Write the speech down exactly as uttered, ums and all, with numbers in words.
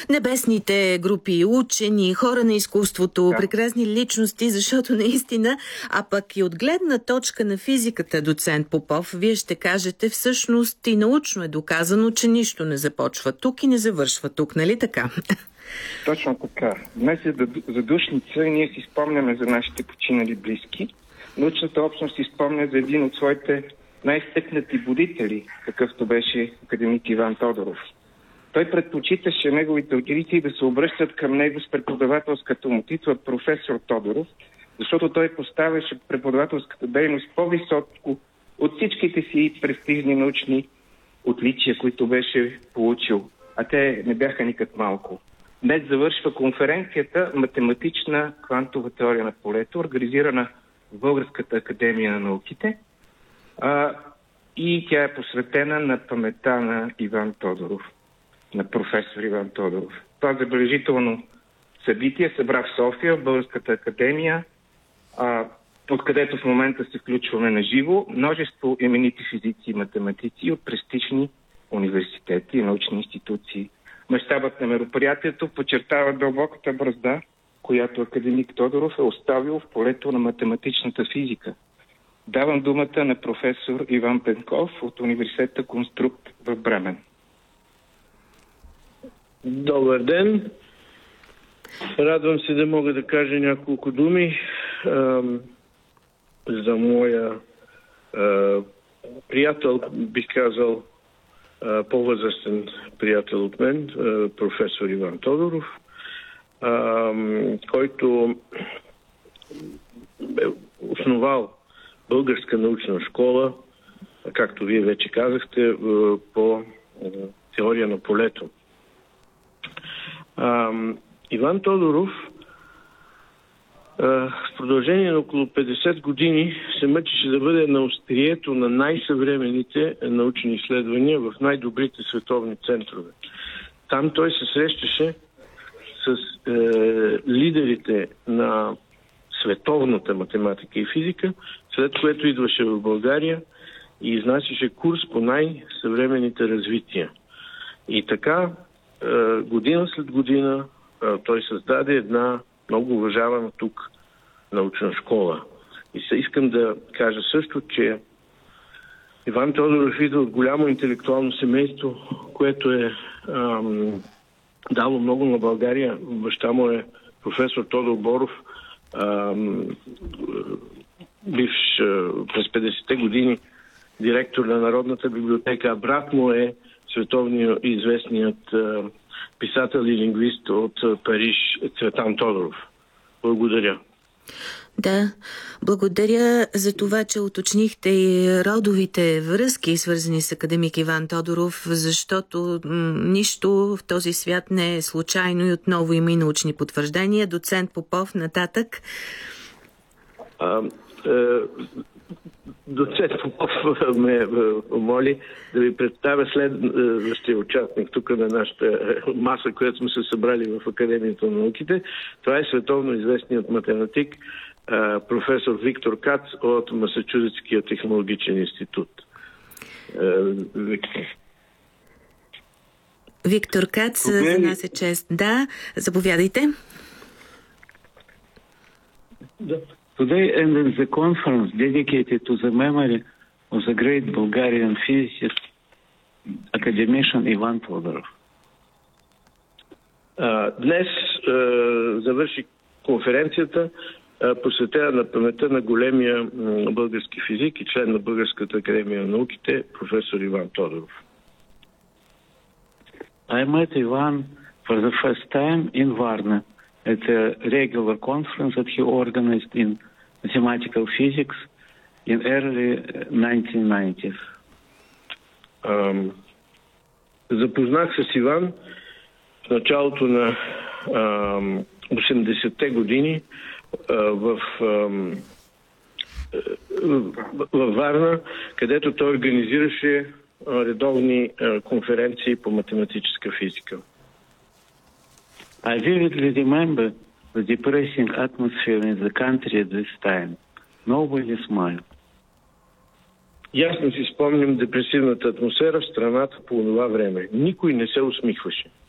небесните групи, учени, хора на изкуството, Да. прекрасни личности, защото наистина, а пък и от гледна точка на физиката, доцент Попов, вие ще кажете, всъщност и научно е доказано, че нищо не започва тук и не завършва тук, нали така? Точно така. Днес е задушница и ние си спомняме за нашите починали близки. Научната общност си спомня за един от своите най-изтъкнати будители, какъвто беше академик Иван Тодоров. Той предпочиташе неговите ученици да се обръщат към него с преподавателската му титла професор Тодоров, защото той поставяше преподавателската дейност по-високо от всичките си престижни научни отличия, които беше получил. А те не бяха никак малко. Днес завършва конференцията "Математична квантова теория на полето", организирана в Българската академия на науките. А, и тя е посветена на паметта на Иван Тодоров, на професор Иван Тодоров. Това забележително събитие събра в София, в Българската академия, а, откъдето в момента се включваме на живо множество именити физици и математици от престижни университети и научни институции. Мащабът на мероприятието подчертава дълбоката бразда, която академик Тодоров е оставил в полето на математичната физика. Давам думата на професор Иван Пенков от университета Конструкт в Бремен. Добър ден! Радвам се да мога да кажа няколко думи ам, за моя а, приятел, бих казал, а, по-възрастен приятел от мен, а, професор Иван Тодоров, а, който е основал Българска научна школа, както вие вече казахте, по теория на полето. А, Иван Тодоров а, в продължение на около петдесет години се мъчеше да бъде на острието на най-съвременните научни изследвания в най-добрите световни центрове. Там той се срещаше с е, лидерите на световната математика и физика, след което идваше в България и изнасяше курс по най-съвременните развития. И така, година след година, той създаде една много уважавана тук научна школа. И се искам да кажа също, че Иван Тодоров идва от голямо интелектуално семейство, което е ам, дало много на България. Баща му е професор Тодор Боров, ам, бивш през петдесетте години директор на Народната библиотека, а брат му е световният известният а, писател и лингвист от а, Париж Цветан Тодоров. Благодаря. Да, благодаря за това, че уточнихте и родовите връзки, свързани с академик Иван Тодоров, защото м- нищо в този свят не е случайно и отново има и научни потвърждения. Доцент Попов, нататък. А, е, доцент Попов ме моли да ви представя следващия участник тук на нашата маса, която сме се събрали в Академията на науките. Това е световно известният математик професор Виктор Кац от Масачузетския технологичен институт. Виктор Кац, за нас е чест. Да, заповядайте. Today ended the conference dedicated to the memory of the great Bulgarian physicist, academician Ivan Todorov. Днес завърши конференцията, посветена на паметта на големия български физик и член на Българската академия на науките, професор Иван Тодоров. I met Ivan for the first time in Varna at a regular conference that he organized in mathematical physics in early nineteen nineties. Um, запознах се с Иван в началото на um, осемдесетте години в, във Варна, където той организираше редовни конференции по математическа физика. I vividly remember the depressing atmosphere in the country at this time. Nobody smiled. Ясно си спомням депресивната атмосфера в страната по това време. Никой не се усмихваше.